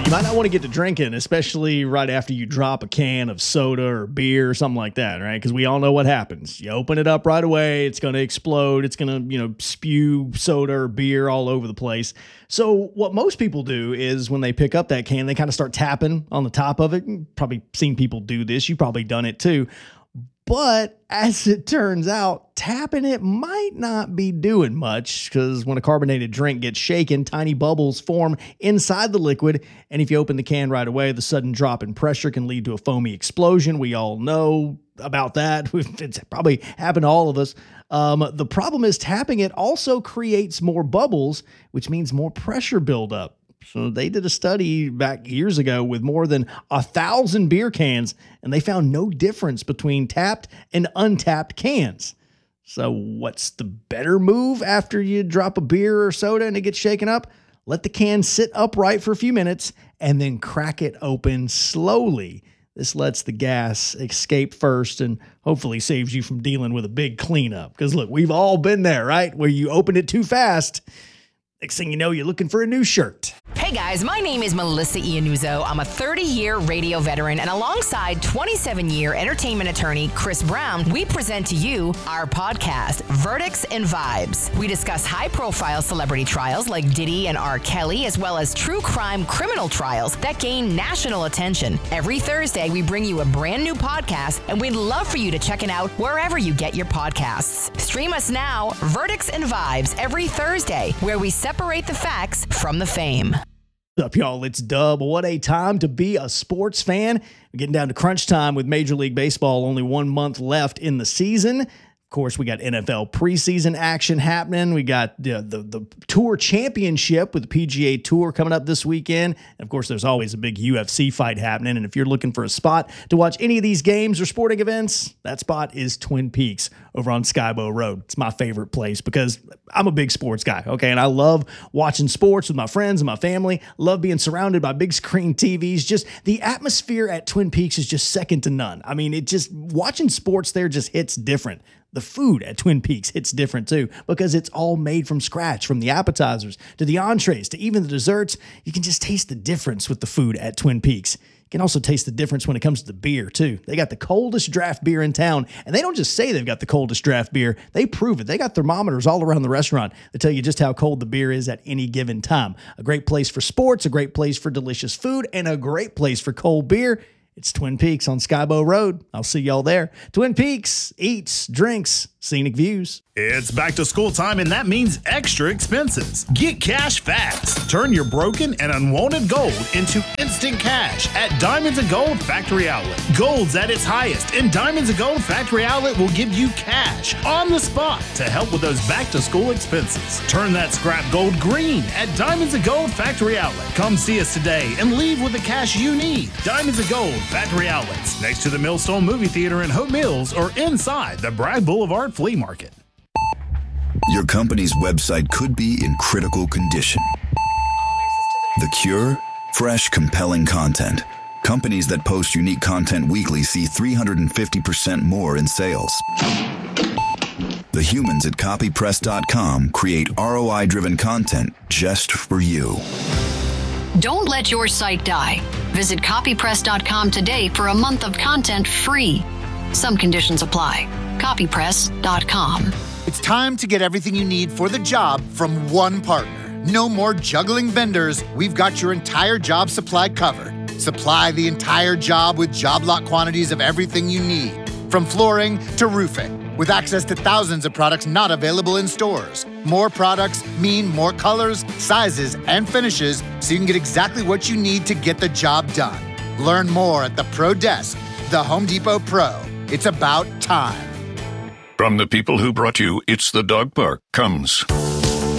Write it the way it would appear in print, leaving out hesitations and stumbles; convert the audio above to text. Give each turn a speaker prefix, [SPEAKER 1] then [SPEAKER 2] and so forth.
[SPEAKER 1] You might not want to get to drinking, especially right after you drop a can of soda or beer or something like that, right? Because we all know what happens. You open it up right away, it's going to explode. It's going to, spew soda or beer all over the place. So what most people do is when they pick up that can, they kind of start tapping on the top of it. You've probably seen people do this. You've probably done it too. But as it turns out, tapping it might not be doing much, because when a carbonated drink gets shaken, tiny bubbles form inside the liquid. And if you open the can right away, the sudden drop in pressure can lead to a foamy explosion. We all know about that. It's probably happened to all of us. The problem is tapping it also creates more bubbles, which means more pressure buildup. So they did a study back years ago with more than 1,000 beer cans, and they found no difference between tapped and untapped cans. So what's the better move after you drop a beer or soda and it gets shaken up? Let the can sit upright for a few minutes and then crack it open slowly. This lets the gas escape first and hopefully saves you from dealing with a big cleanup. Because look, we've all been there, right? Where you open it too fast. Next thing you know, you're looking for a new shirt.
[SPEAKER 2] Hey guys, my name is Melissa Iannuzzo. I'm a 30-year radio veteran, and alongside 27-year entertainment attorney Chris Brown, we present to you our podcast, Verdicts and Vibes. We discuss high-profile celebrity trials like Diddy and R. Kelly, as well as true crime criminal trials that gain national attention. Every Thursday, we bring you a brand new podcast, and we'd love for you to check it out wherever you get your podcasts. Stream us now, Verdicts and Vibes, every Thursday, where we separate the facts from the fame.
[SPEAKER 1] What's up, y'all? It's Dub. What a time to be a sports fan. We're getting down to crunch time with Major League Baseball. Only 1 month left in the season. Of course, we got NFL preseason action happening. We got the Tour Championship with the PGA Tour coming up this weekend. And of course, there's always a big UFC fight happening. And if you're looking for a spot to watch any of these games or sporting events, that spot is Twin Peaks over on Skybow Road. It's my favorite place because I'm a big sports guy, okay? And I love watching sports with my friends and my family. Love being surrounded by big screen TVs. Just the atmosphere at Twin Peaks is just second to none. I mean, watching sports there just hits different. The food at Twin Peaks hits different too, because it's all made from scratch, from the appetizers to the entrees to even the desserts. You can just taste the difference with the food at Twin Peaks. You can also taste the difference when it comes to the beer too. They got the coldest draft beer in town, and they don't just say they've got the coldest draft beer. They prove it. They got thermometers all around the restaurant that tell you just how cold the beer is at any given time. A great place for sports, a great place for delicious food, and a great place for cold beer. It's Twin Peaks on Skybow Road. I'll see y'all there. Twin Peaks, eats, drinks, scenic views.
[SPEAKER 3] It's back to school time, and that means extra expenses. Get cash fast. Turn your broken and unwanted gold into instant cash at Diamonds and Gold Factory Outlet. Gold's at its highest, and Diamonds and Gold Factory Outlet will give you cash on the spot to help with those back-to-school expenses. Turn that scrap gold green at Diamonds and Gold Factory Outlet. Come see us today and leave with the cash you need. Diamonds and Gold Factory Outlets, next to the Millstone Movie Theater in Hope Mills or inside the Bragg Boulevard Flea Market.
[SPEAKER 4] Your company's website could be in critical condition. The cure? Fresh, compelling content. Companies that post unique content weekly see 350% more in sales. The humans at copypress.com create ROI-driven content just for you.
[SPEAKER 5] Don't let your site die. Visit copypress.com today for a month of content free. Some conditions apply. Copypress.com.
[SPEAKER 6] It's time to get everything you need for the job from one partner. No more juggling vendors. We've got your entire job supply covered. Supply the entire job with job lot quantities of everything you need, from flooring to roofing, with access to thousands of products not available in stores. More products mean more colors, sizes, and finishes, so you can get exactly what you need to get the job done. Learn more at the Pro Desk, the Home Depot Pro. It's about time.
[SPEAKER 7] From the people who brought you It's the Dog Park comes